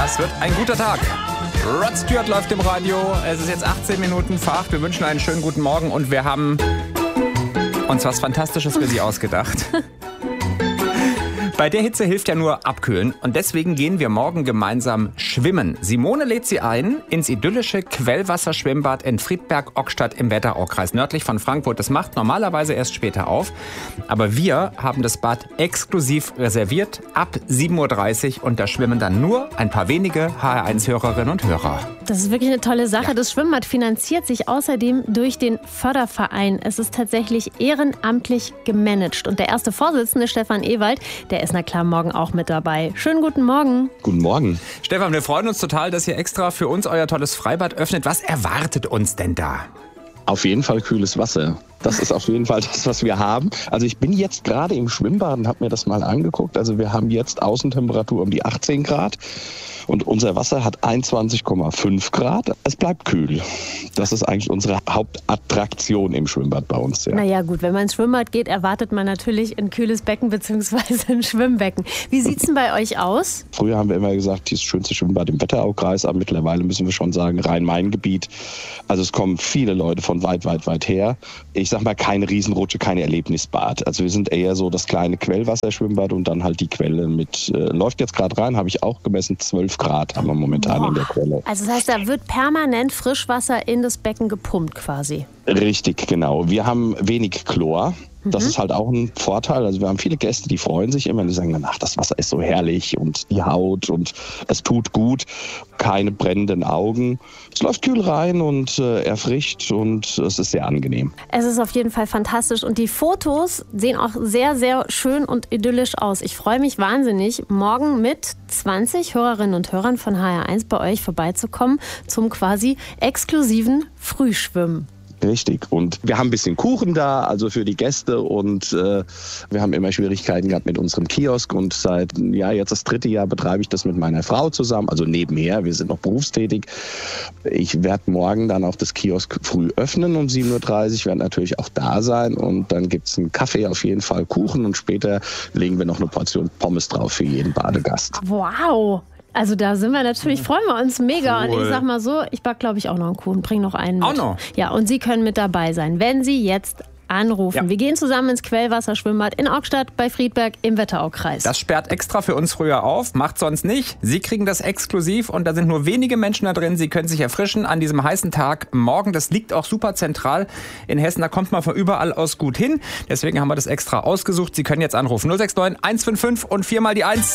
Das wird ein guter Tag. Rod Stewart läuft im Radio. Es ist jetzt 18 Minuten vor 8. Wir wünschen einen schönen guten Morgen und wir haben uns was Fantastisches für Sie ausgedacht. Bei der Hitze hilft ja nur abkühlen und deswegen gehen wir morgen gemeinsam schwimmen. Simone lädt Sie ein ins idyllische Quellwasserschwimmbad in Friedberg-Ockstadt im Wetteraukreis, nördlich von Frankfurt. Das macht normalerweise erst später auf, aber wir haben das Bad exklusiv reserviert ab 7.30 Uhr und da schwimmen dann nur ein paar wenige HR1-Hörerinnen und Hörer. Das ist wirklich eine tolle Sache. Ja. Das Schwimmbad finanziert sich außerdem durch den Förderverein. Es ist tatsächlich ehrenamtlich gemanagt und der erste Vorsitzende, Stefan Ewald, der ist na klar morgen auch mit dabei. Schönen guten Morgen. Guten Morgen. Stefan, wir freuen uns total, dass ihr extra für uns euer tolles Freibad öffnet. Was erwartet uns denn da? Auf jeden Fall kühles Wasser. Das ist auf jeden Fall das, was wir haben. Also ich bin jetzt gerade im Schwimmbad und habe mir das mal angeguckt. Also wir haben jetzt Außentemperatur um die 18 Grad und unser Wasser hat 21,5 Grad. Es bleibt kühl. Das ist eigentlich unsere Hauptattraktion im Schwimmbad bei uns. Ja. Naja gut, wenn man ins Schwimmbad geht, erwartet man natürlich ein kühles Becken bzw. ein Schwimmbecken. Wie sieht es denn bei euch aus? Früher haben wir immer gesagt, hier ist das schönste Schwimmbad im Wetteraukreis, aber mittlerweile müssen wir schon sagen, Rhein-Main-Gebiet. Also es kommen viele Leute von weit her. Ich sag mal, keine Riesenrutsche, kein Erlebnisbad. Also wir sind eher so das kleine Quellwasserschwimmbad und dann halt die Quelle mit, läuft jetzt gerade rein, habe ich auch gemessen, 12 Grad haben wir momentan in der Quelle. Also das heißt, da wird permanent Frischwasser in das Becken gepumpt quasi? Richtig, genau. Wir haben wenig Chlor. Das ist halt auch ein Vorteil. Also wir haben viele Gäste, die freuen sich immer, die sagen dann, ach, das Wasser ist so herrlich und die Haut und es tut gut, keine brennenden Augen. Es läuft kühl rein und erfrischt und es ist sehr angenehm. Es ist auf jeden Fall fantastisch und die Fotos sehen auch sehr, sehr schön und idyllisch aus. Ich freue mich wahnsinnig, morgen mit 20 Hörerinnen und Hörern von HR1 bei euch vorbeizukommen zum quasi exklusiven Frühschwimmen. Richtig. Und wir haben ein bisschen Kuchen da, also für die Gäste. Und wir haben immer Schwierigkeiten gehabt mit unserem Kiosk. Und seit jetzt das 3. Jahr betreibe ich das mit meiner Frau zusammen. Also nebenher, wir sind noch berufstätig. Ich werde morgen dann auch das Kiosk früh öffnen um 7.30 Uhr. Werde natürlich auch da sein. Und dann gibt es einen Kaffee, auf jeden Fall Kuchen. Und später legen wir noch eine Portion Pommes drauf für jeden Badegast. Wow! Also da sind wir natürlich, freuen wir uns mega. Cool. Und ich sag mal so, ich back glaube ich auch noch einen Kuchen, bring noch einen mit. Auch noch? Ja, und Sie können mit dabei sein, wenn Sie jetzt anrufen. Ja. Wir gehen zusammen ins Quellwasserschwimmbad in Ockstadt bei Friedberg im Wetteraukreis. Das sperrt extra für uns früher auf, macht sonst nicht. Sie kriegen das exklusiv und da sind nur wenige Menschen da drin. Sie können sich erfrischen an diesem heißen Tag morgen. Das liegt auch super zentral in Hessen. Da kommt man von überall aus gut hin. Deswegen haben wir das extra ausgesucht. Sie können jetzt anrufen 069 155 und 4 mal die 1.